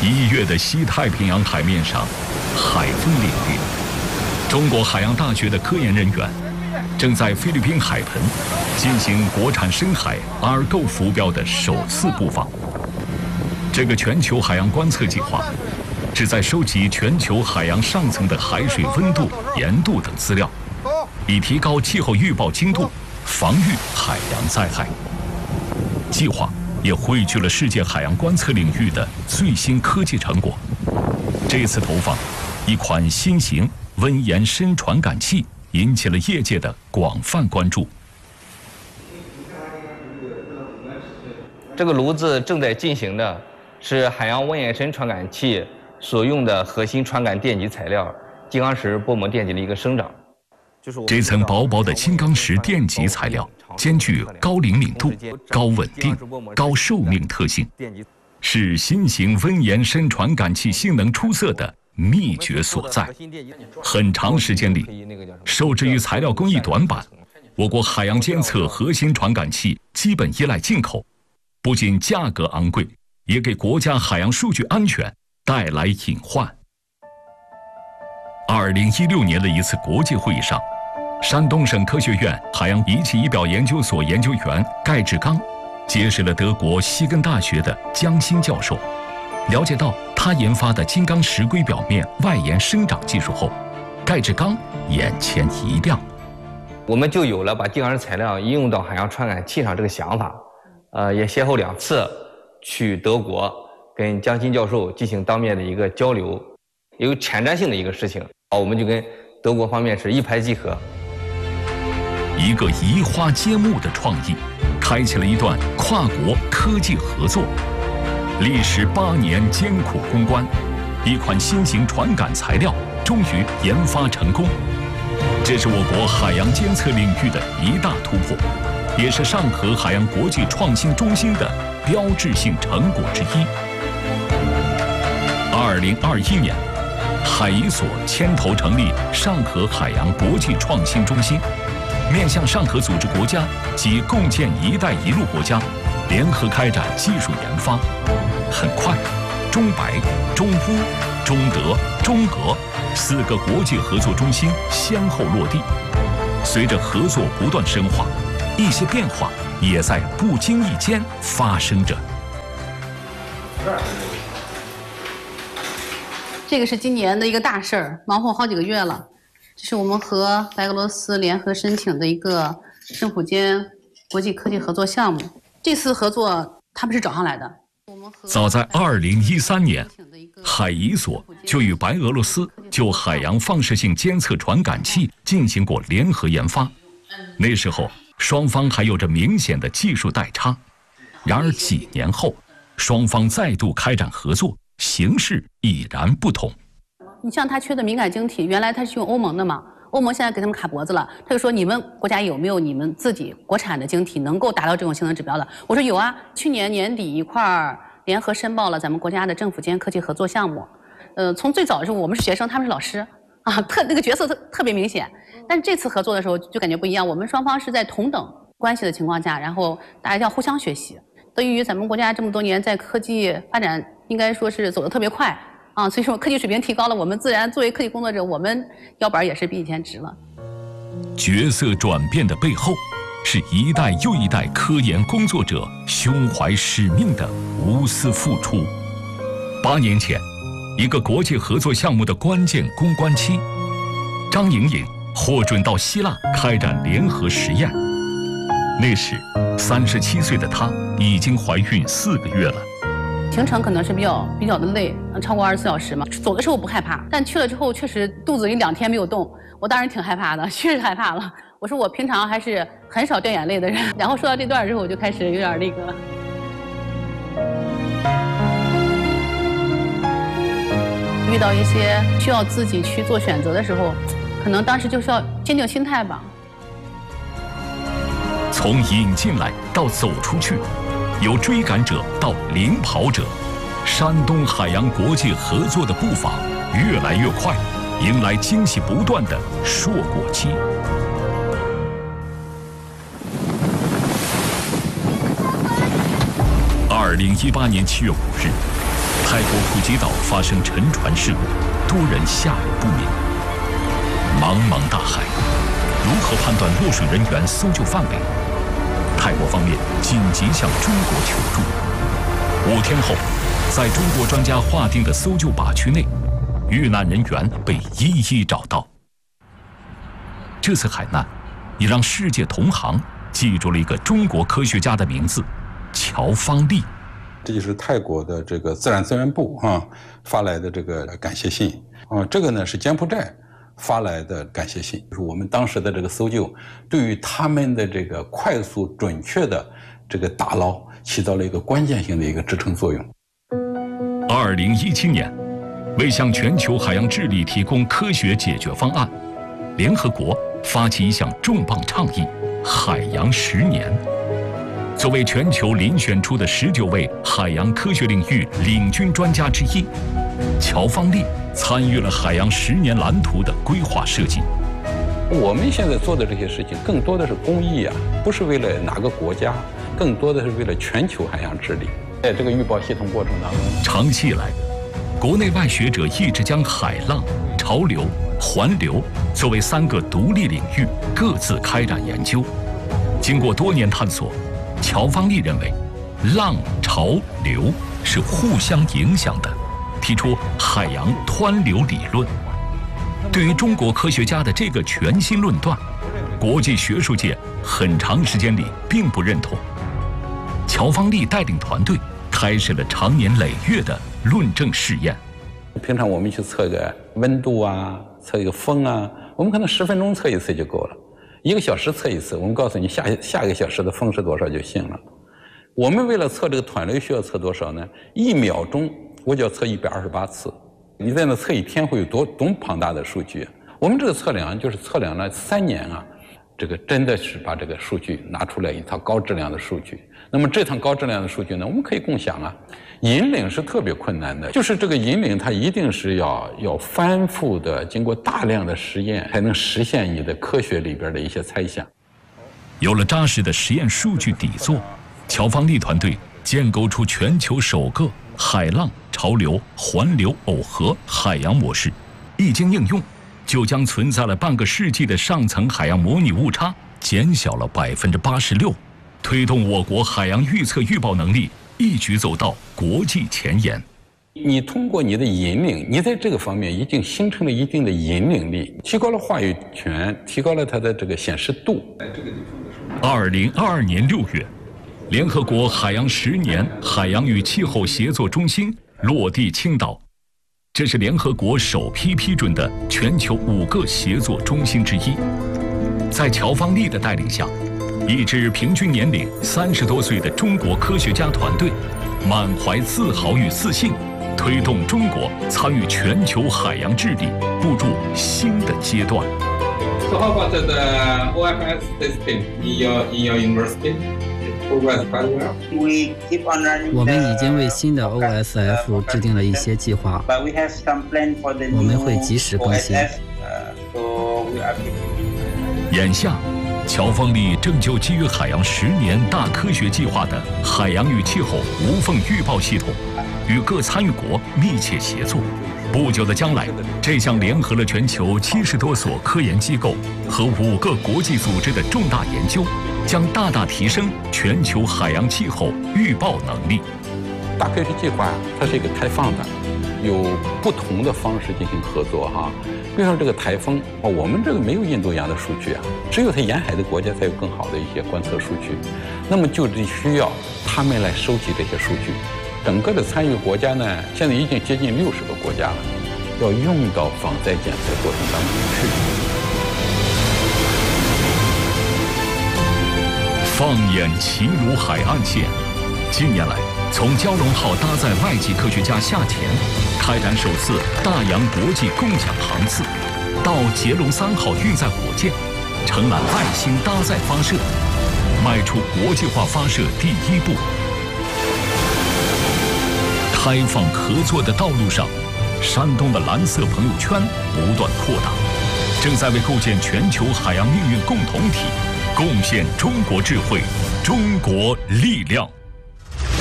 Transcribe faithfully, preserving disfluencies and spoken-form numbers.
一月的西太平洋海面上，海风凛冽。中国海洋大学的科研人员正在菲律宾海盆进行国产深海阿尔够浮标的首次布放。这个全球海洋观测计划旨在收集全球海洋上层的海水温度、盐度等资料，以提高气候预报精度，防御海洋灾害。计划也汇聚了世界海洋观测领域的最新科技成果。这次投放一款新型温盐深传感器，引起了业界的广泛关注。 这个炉子正在进行的是海洋温盐深传感器所用的核心传感电极材料金刚石薄膜电极的一个生长。 这层薄薄的金刚石电极材料兼具高灵敏度、高稳定、高寿命特性，是新型温盐深传感器性能出色的秘诀所在。很长时间里，受制于材料工艺短板，我国海洋监测核心传感器基本依赖进口，不仅价格昂贵，也给国家海洋数据安全带来隐患。二零一六年的一次国际会议上，山东省科学院海洋仪器仪表研究所研究员盖志刚结识了德国西根大学的江欣教授，了解到他研发的金刚石硅表面外延生长技术后，盖志刚眼前一亮， 我们就有了把金刚石材料应用到海洋传感器上这个想法。呃，也先后两次去德国跟江欣教授进行当面的一个交流，有前瞻性的一个事情，我们就跟德国方面是一拍即合。 一个移花接木的创意，开启了一段跨国科技合作。历时八年艰苦攻关，一款新型传感材料终于研发成功。这是我国海洋监测领域的一大突破，也是上合海洋国际创新中心的标志性成果之一。二零二一年，海仪所牵头成立上合海洋国际创新中心，面向上合组织国家及共建“一带一路”国家，联合开展技术研发。很快，中白、中乌、中德、中俄四个国际合作中心先后落地。随着合作不断深化，一些变化也在不经意间发生着。 这个是今年的一个大事儿，忙活好几个月了。这是我们和白俄罗斯联合申请的一个政府间国际科技合作项目。这次合作他们是找上来的。 早在二零一三年，海仪所就与白俄罗斯就海洋放射性监测传感器进行过联合研发。那时候双方还有着明显的技术代差。然而几年后，双方再度开展合作，形势已然不同。 你像他缺的敏感晶体，原来他是用欧盟的嘛，欧盟现在给他们卡脖子了，他就说你们国家有没有你们自己国产的晶体能够达到这种性能指标的？我说有啊，去年年底一块儿联合申报了咱们国家的政府间科技合作项目。呃，从最早的时候我们是学生，他们是老师啊，特那个角色特特别明显。但是这次合作的时候就感觉不一样，我们双方是在同等关系的情况下，然后大家要互相学习。对于咱们国家这么多年在科技发展，应该说是走得特别快。啊，所以说科技水平提高了，我们自然作为科技工作者，我们腰板也是比以前直了。 角色转变的背后，是一代又一代科研工作者胸怀使命的无私付出。八年前，一个国际合作项目的关键攻关期，张莹莹获准到希腊开展联合实验。那时，三十七岁的她已经怀孕四个月了。 行程可能是比较比较的累，超过二十四小时嘛。走的时候不害怕，但去了之后确实肚子里两天没有动，我当然挺害怕的，确实害怕了。我说我平常还是很少掉眼泪的人，然后说到这段之后，我就开始有点那个。遇到一些需要自己去做选择的时候，可能当时就需要坚定心态吧。 从引进来到走出去。由追赶者到领跑者，山东海洋国际合作的步伐越来越快，迎来惊喜不断的硕果期。二零一八年七月五日， 泰国普吉岛发生沉船事故，多人下落不明。茫茫大海，如何判断落水人员搜救范围？泰国方面紧急向中国求助。五天后，在中国专家划定的搜救靶区内，遇难人员被一一找到。这次海难也让世界同行记住了一个中国科学家的名字——乔方力。 这就是泰国的这个自然资源部啊发来的这个感谢信啊，这个呢是柬埔寨发来的感谢信，就是我们当时的这个搜救对于他们的这个快速准确的这个打捞起到了一个关键性的一个支撑作用。 二零一七年，为向全球海洋治理提供科学解决方案，联合国发起一项重磅倡议——海洋十年。作为全球遴选出的十九位海洋科学领域领军专家之一，乔方力参与了海洋十年蓝图的规划设计。 我们现在做的这些事情，更多的是公益啊，不是为了哪个国家，更多的是为了全球海洋治理。在这个预报系统过程当中， 长期以来，国内外学者一直将海浪、潮流、环流作为三个独立领域各自开展研究。经过多年探索，乔方力认为，浪、潮、流是互相影响的，提出海洋湍流理论。对于中国科学家的这个全新论断，国际学术界很长时间里并不认同。乔方力带领团队开始了长年累月的论证试验。 平常我们去测个温度啊，测一个风啊，我们可能十分钟测一次就够了。一个小时测一次，我们告诉你下下一个小时的风是多少就行了。我们为了测这个湍流需要测多少呢？一秒钟我就要测一百二十八次。你在那测一天会有多多庞大的数据？我们这个测量就是测量了三年啊，这个真的是把这个数据拿出来一套高质量的数据。那么这套高质量的数据呢，我们可以共享啊。引领是特别困难的，就是这个引领它一定是要要反复的经过大量的实验，才能实现你的科学里边的一些猜想。 有了扎实的实验数据底座，乔方力团队建构出全球首个海浪、潮流、环流耦合海洋模式，一经应用，就将存在了半个世纪的上层海洋模拟误差减小了百分之八十六，推动我国海洋预测预报能力一举走到国际前沿。 你通过你的引领，你在这个方面已经形成了一定的引领力，提高了话语权，提高了它的这个显示度。 二零二二年六月，联合国海洋十年海洋与气候协作中心落地青岛，这是联合国首批批准的全球五个协作中心之一。在乔方力的带领下，一支平均年龄三十多岁的中国科学家团队，满怀自豪与自信，推动中国参与全球海洋治理步入新的阶段。 So how about the O F S testing in your in your university? Progress quite well. We keep on running. 我们已经为新的 O S F 制定了一些计划， But we have some plan for the 我们 new 会及时更新。 O S F, uh, so we are. 眼下，乔方力正就基于海洋十年大科学计划的海洋与气候无缝预报系统，与各参与国密切协作。不久的将来，这项联合了全球七十多所科研机构和五个国际组织的重大研究，将大大提升全球海洋气候预报能力。 大科学计划它是一个开放的，有不同的方式进行合作哈。比如说这个台风，哦，我们这个没有印度洋的数据啊，只有它沿海的国家才有更好的一些观测数据，那么就得需要他们来收集这些数据。整个的参与国家呢，现在已经接近六十个国家了，要用到防灾减灾过程当中去。 放眼齐鲁海岸线，近年来，从蛟龙号搭载外籍科学家下潜，开展首次大洋国际共享航次，到捷龙三号运载火箭，承揽爱星搭载发射，迈出国际化发射第一步。开放合作的道路上，山东的蓝色朋友圈不断扩大，正在为构建全球海洋命运共同体贡献中国智慧、中国力量。